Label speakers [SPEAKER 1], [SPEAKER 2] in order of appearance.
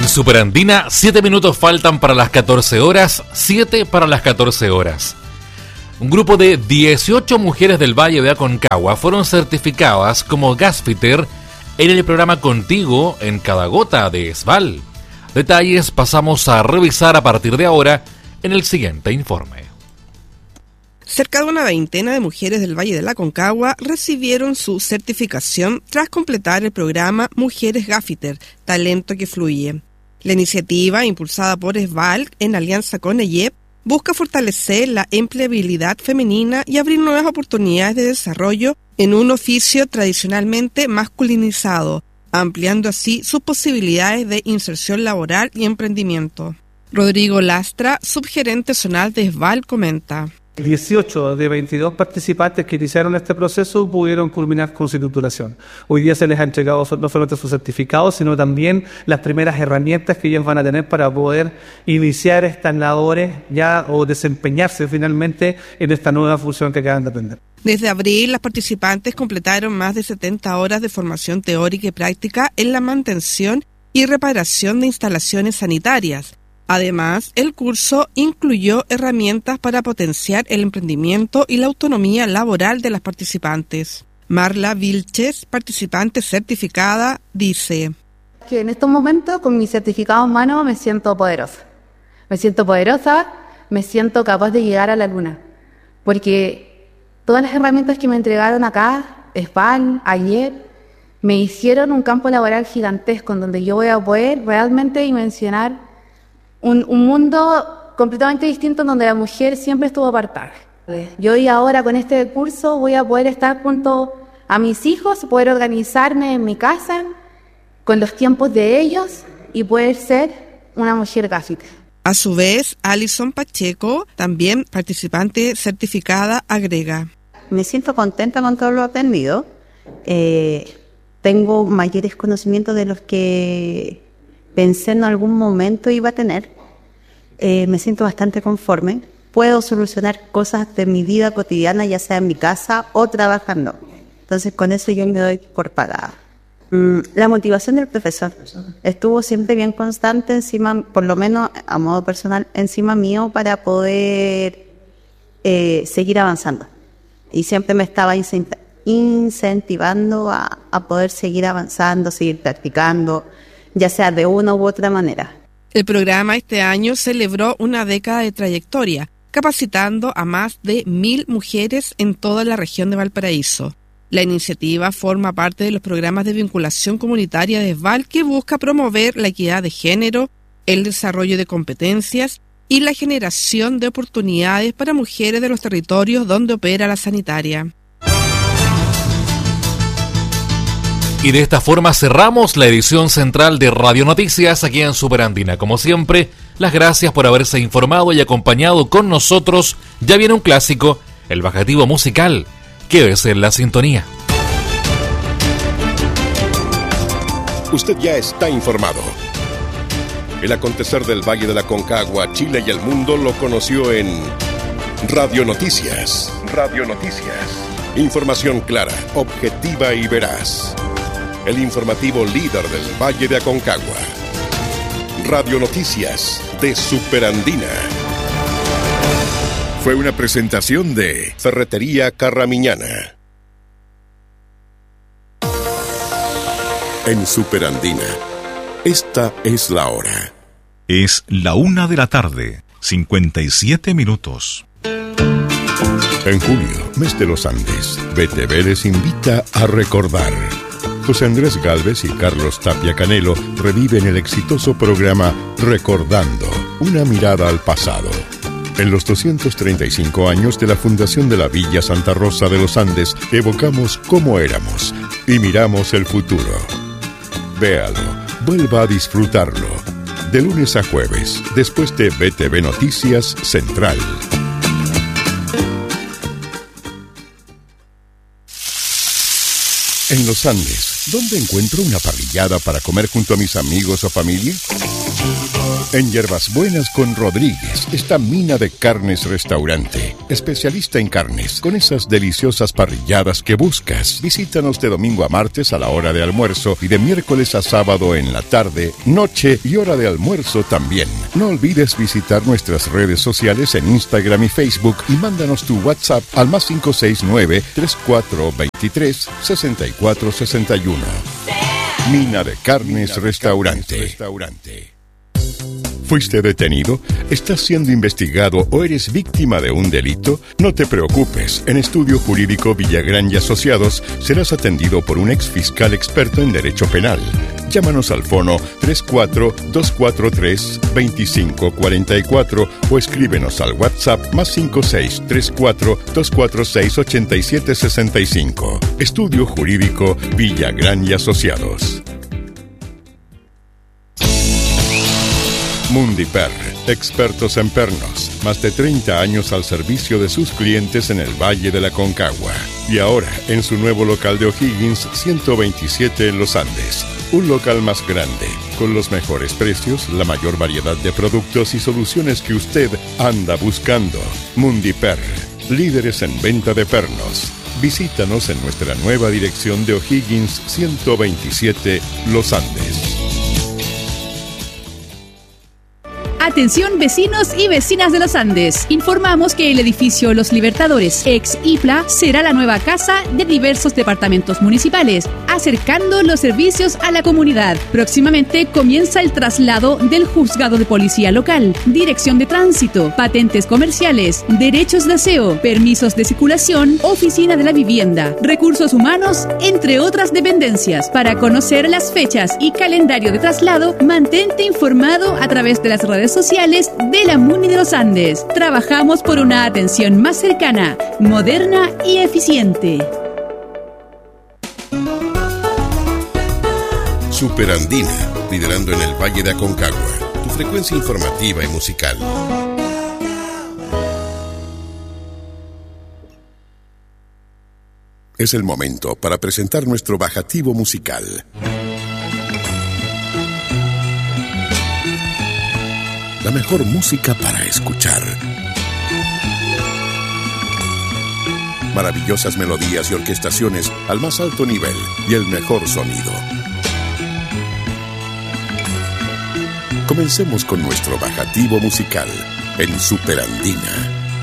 [SPEAKER 1] Superandina, 7 minutos faltan para las 14 horas, 7 para las 14 horas. Un grupo de 18 mujeres del Valle de Aconcagua fueron certificadas como gasfitter en el programa Contigo en cada gota de Esval. Detalles pasamos a revisar a partir de ahora en el siguiente informe.
[SPEAKER 2] Cerca de una veintena de mujeres del Valle de la Aconcagua recibieron su certificación tras completar el programa Mujeres Gaffiter, Talento que Fluye. La iniciativa, impulsada por Esval en alianza con EYEP, busca fortalecer la empleabilidad femenina y abrir nuevas oportunidades de desarrollo en un oficio tradicionalmente masculinizado, ampliando así sus posibilidades de inserción laboral y emprendimiento. Rodrigo Lastra, subgerente zonal de Esval, comenta:
[SPEAKER 3] 18 de 22 participantes que iniciaron este proceso pudieron culminar con su titulación. Hoy día se les ha entregado no solamente su certificado, sino también las primeras herramientas que ellos van a tener para poder iniciar estas labores ya o desempeñarse finalmente en esta nueva función que acaban de aprender.
[SPEAKER 2] Desde abril, las participantes completaron más de 70 horas de formación teórica y práctica en la mantención y reparación de instalaciones sanitarias. Además, el curso incluyó herramientas para potenciar el emprendimiento y la autonomía laboral de las participantes. Marla Vilches, participante certificada, dice:
[SPEAKER 4] que en estos momentos, con mi certificado en mano, me siento poderosa. Me siento poderosa, me siento capaz de llegar a la luna. Porque todas las herramientas que me entregaron acá, Esval, ayer, me hicieron un campo laboral gigantesco en donde yo voy a poder realmente dimensionar un mundo completamente distinto en donde la mujer siempre estuvo apartada. Yo y ahora con este curso voy a poder estar junto a mis hijos, poder organizarme en mi casa con los tiempos de ellos y poder ser una mujer gaffiter.
[SPEAKER 2] A su vez, Alison Pacheco, también participante certificada, agrega:
[SPEAKER 5] me siento contenta con todo lo aprendido. Tengo mayores conocimientos de los que pensé en algún momento iba a tener. Me siento bastante conforme. Puedo solucionar cosas de mi vida cotidiana, ya sea en mi casa o trabajando. Entonces, con eso yo me doy por pagada. La motivación del profesor estuvo siempre bien constante encima, por lo menos a modo personal, encima mío para poder seguir avanzando. Y siempre me estaba incentivando a poder seguir avanzando, seguir practicando, ya sea de una u otra manera.
[SPEAKER 2] El programa este año celebró una década de trayectoria, capacitando a más de 1.000 mujeres en toda la región de Valparaíso. La iniciativa forma parte de los programas de vinculación comunitaria de Esval, que busca promover la equidad de género, el desarrollo de competencias y la generación de oportunidades para mujeres de los territorios donde opera la sanitaria.
[SPEAKER 1] Y de esta forma cerramos la edición central de Radio Noticias aquí en Superandina. Como siempre, las gracias por haberse informado y acompañado con nosotros. Ya viene un clásico, el bajativo musical. Quédese en la sintonía.
[SPEAKER 6] Usted ya está informado. El acontecer del Valle de la Aconcagua, Chile y el mundo lo conoció en Radio Noticias. Radio Noticias. Información clara, objetiva y veraz. El informativo líder del Valle de Aconcagua. Radio Noticias de Superandina. Fue una presentación de Ferretería Carramiñana. En Superandina, esta es la hora.
[SPEAKER 7] Es la 1:57 PM.
[SPEAKER 6] En julio, mes de los Andes, BTV les invita a recordar. José Andrés Gálvez y Carlos Tapia Canelo reviven el exitoso programa Recordando, una mirada al pasado. En los 235 años de la fundación de la Villa Santa Rosa de los Andes, evocamos cómo éramos y miramos el futuro. Véalo, vuelva a disfrutarlo. De lunes a jueves, después de BTV Noticias Central. En los Andes, ¿dónde encuentro una parrillada para comer junto a mis amigos o familia? En Hierbas Buenas con Rodríguez está Mina de Carnes Restaurante, especialista en carnes, con esas deliciosas parrilladas que buscas. Visítanos de domingo a martes a la hora de almuerzo y de miércoles a sábado en la tarde, noche y hora de almuerzo también. No olvides visitar nuestras redes sociales en Instagram y Facebook y mándanos tu WhatsApp al +569 3423 6461. Mina de Carnes Restaurante. ¿Fuiste detenido? ¿Estás siendo investigado o eres víctima de un delito? No te preocupes. En Estudio Jurídico Villagrán y Asociados serás atendido por un exfiscal experto en derecho penal. Llámanos al fono 34-243-2544 o escríbenos al WhatsApp +5634-246-8765. Estudio Jurídico Villagrán y Asociados. Mundiper, expertos en pernos, más de 30 años al servicio de sus clientes en el Valle de la Concagua. Y ahora, en su nuevo local de O'Higgins, 127 en Los Andes. Un local más grande, con los mejores precios, la mayor variedad de productos y soluciones que usted anda buscando. Mundiper, líderes en venta de pernos. Visítanos en nuestra nueva dirección de O'Higgins, 127, Los Andes.
[SPEAKER 7] Atención vecinos y vecinas de Los Andes. Informamos que el edificio Los Libertadores, ex IPLA, será la nueva casa de diversos departamentos municipales, acercando los servicios a la comunidad. Próximamente comienza el traslado del juzgado de policía local, dirección de tránsito, patentes comerciales, derechos de aseo, permisos de circulación, oficina de la vivienda, recursos humanos, entre otras dependencias. Para conocer las fechas y calendario de traslado, mantente informado a través de las redes sociales de la MUNI de Los Andes. Trabajamos por una atención más cercana, moderna y eficiente.
[SPEAKER 6] Superandina, liderando en el Valle de Aconcagua, tu frecuencia informativa y musical. Es el momento para presentar nuestro bajativo musical. La mejor música para escuchar. Maravillosas melodías y orquestaciones al más alto nivel y el mejor sonido. Comencemos con nuestro bajativo musical en Superandina.